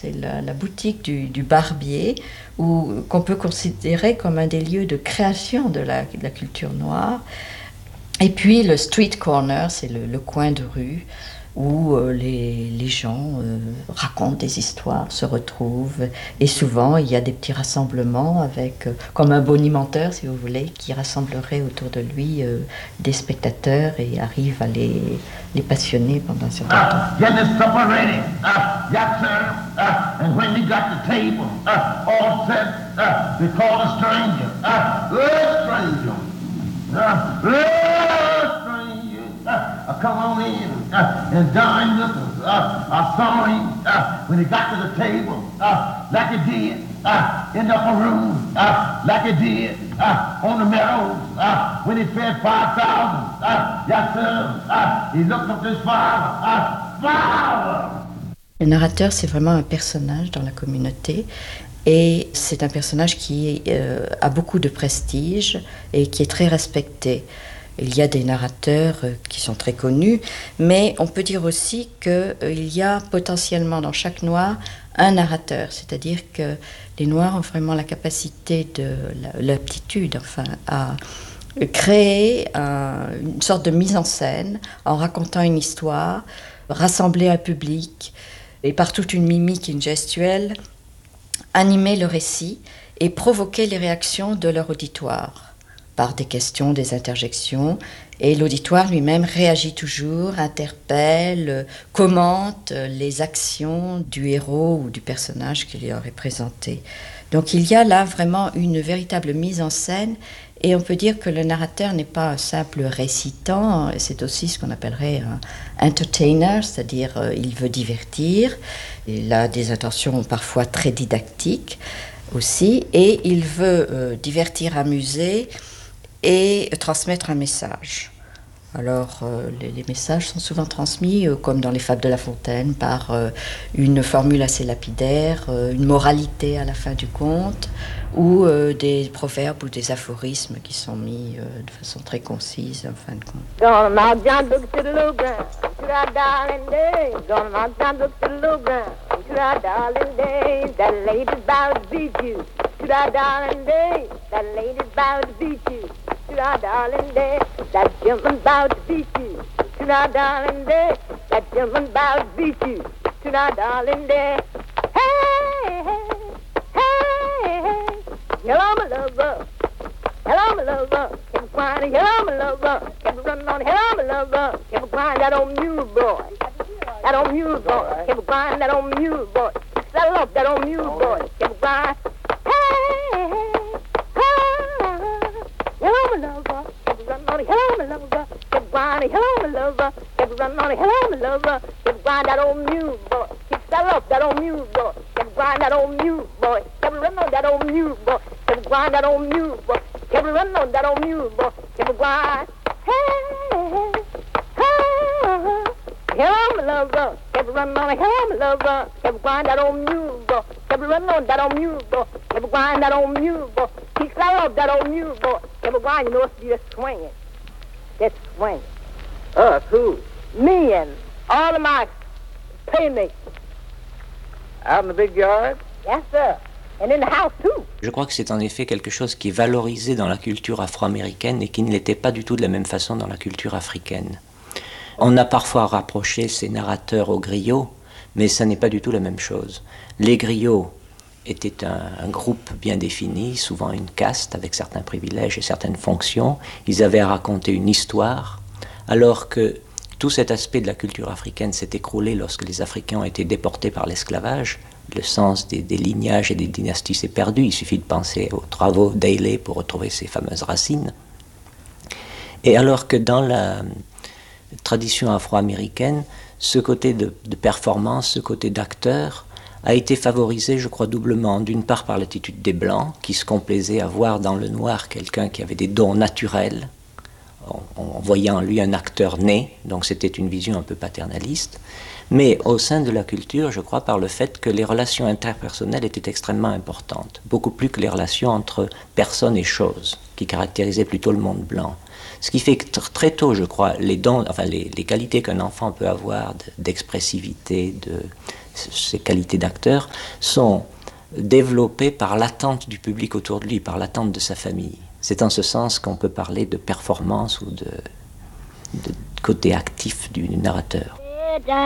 C'est la boutique du barbier, qu'on peut considérer comme un des lieux de création de la culture noire. Et puis le street corner, c'est le coin de rue où les gens racontent des histoires, se retrouvent. Et souvent, il y a des petits rassemblements avec, comme un bonimenteur, si vous voulez, qui rassemblerait autour de lui des spectateurs et arrive à les passionner pendant un certain temps. Get this supper ready. Yes, sir. And when we got the table all set, they call a stranger. Stranger. Stranger. Come on in and dine with us. I saw him when he got to the table, like he did in the upper room, like he did on the meadows when he fed 5,000. Yes, sir. He looked up his father. Father. Le narrateur, c'est vraiment un personnage dans la communauté. Et c'est un personnage qui a beaucoup de prestige et qui est très respecté. Il y a des narrateurs qui sont très connus, mais on peut dire aussi qu'il y a potentiellement dans chaque noir un narrateur, c'est-à-dire que les noirs ont vraiment la capacité de l'aptitude, enfin, à créer une sorte de mise en scène en racontant une histoire, rassembler un public et par toute une mimique et une gestuelle, animer le récit et provoquer les réactions de leur auditoire par des questions, des interjections, et l'auditoire lui-même réagit toujours, interpelle, commente les actions du héros ou du personnage qu'il y aurait présenté. Donc il y a là vraiment une véritable mise en scène, et on peut dire que le narrateur n'est pas un simple récitant, c'est aussi ce qu'on appellerait un entertainer, c'est-à-dire il veut divertir, il a des intentions parfois très didactiques aussi, et il veut divertir, amuser, et transmettre un message. Alors, les messages sont souvent transmis, comme dans les Fables de La Fontaine, par une formule assez lapidaire, une moralité à la fin du conte, ou des proverbes ou des aphorismes qui sont mis de façon très concise en fin de compte. Darling day, that gentleman bowed to beat you. Tonight, darling day, that gentleman bowed to beat you. Tonight, darling day. Hey, hey, hey, hey. Hello, my lover. Hello, my lover. Kept crying. Hello, my lover. Kept running on. Hello, my lover. Kept crying that old mule boy. That old mule boy. Kept crying that old mule boy. Settle up that old mule boy. Kept crying. Hey, hey. Hello, my lover, kept running on it. Hello, my lover, kept grinding. Hello, my lover, kept running on it. Hello, my lover, kept grinding that old mule boy. Keep saddle up that old mule boy. Kept grinding that old mule boy. Kept running on that old mule boy. Kept grinding that old mule boy. Kept running on that old mule boy. Kept grinding. Hey, hey, hello, my lover, kept running on it. Hello, my lover, kept grinding that old mule boy. Kept running on that old mule boy. Kept grinding that old mule boy. Keep saddle up that old mule boy. Kept grinding, you know, it's just swinging. Just swinging. Us, who? Me and all of my playmates. Out in the big yard? Yes, sir. And in the house, too. Je crois que c'est en effet quelque chose qui est valorisé dans la culture afro-américaine et qui ne l'était pas du tout de la même façon dans la culture africaine. On a parfois rapproché ces narrateurs aux griots, mais ça n'est pas du tout la même chose. Les griots étaient un groupe bien défini, souvent une caste avec certains privilèges et certaines fonctions. Ils avaient à raconter une histoire, alors que tout cet aspect de la culture africaine s'est écroulé lorsque les Africains ont été déportés par l'esclavage. Le sens des lignages et des dynasties s'est perdu. Il suffit de penser aux travaux d'Ailey pour retrouver ces fameuses racines. Et alors que dans la tradition afro-américaine, ce côté de performance, ce côté d'acteur, a été favorisé, je crois, doublement. D'une part par l'attitude des Blancs, qui se complaisaient à voir dans le noir quelqu'un qui avait des dons naturels. On voyait en lui un acteur né, donc c'était une vision un peu paternaliste. Mais au sein de la culture, je crois, par le fait que les relations interpersonnelles étaient extrêmement importantes, beaucoup plus que les relations entre personnes et choses, qui caractérisaient plutôt le monde blanc. Ce qui fait que très tôt, je crois, les dons, enfin les qualités qu'un enfant peut avoir d'expressivité, ses qualités d'acteur, sont développées par l'attente du public autour de lui, par l'attente de sa famille. C'est en ce sens qu'on peut parler de performance ou de côté actif du narrateur.